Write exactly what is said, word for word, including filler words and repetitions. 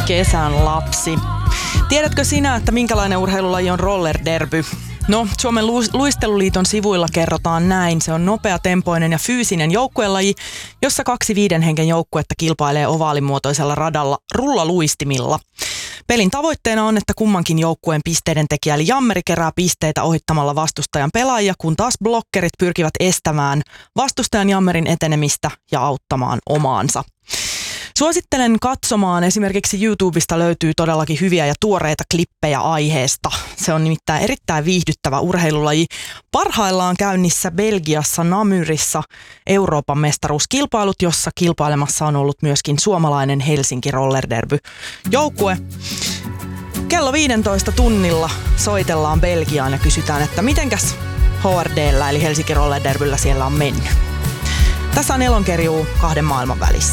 Kesän lapsi. Tiedätkö sinä, että minkälainen urheilulaji on roller derby? No, Suomen luisteluliiton sivuilla kerrotaan näin. Se on nopeatempoinen ja fyysinen joukkuelaji, jossa kaksi viiden hengen joukkuetta kilpailee ovaalimuotoisella radalla rullaluistimilla. Pelin tavoitteena on, että kummankin joukkueen pisteiden tekijä eli jammeri kerää pisteitä ohittamalla vastustajan pelaajia, kun taas blokkerit pyrkivät estämään vastustajan jammerin etenemistä ja auttamaan omaansa. Suosittelen katsomaan, esimerkiksi YouTubesta löytyy todellakin hyviä ja tuoreita klippejä aiheesta. Se on nimittäin erittäin viihdyttävä urheilulaji. Parhaillaan käynnissä Belgiassa Namurissa Euroopan mestaruuskilpailut, jossa kilpailemassa on ollut myöskin suomalainen Helsinki Roller Derby joukkue. Kello viidentoista tunnilla soitellaan Belgiaan ja kysytään, että mitenkäs H R D:llä eli Helsinki Roller Derbyllä siellä on mennyt. Tässä on Elonkerjuu kahden maailman välissä.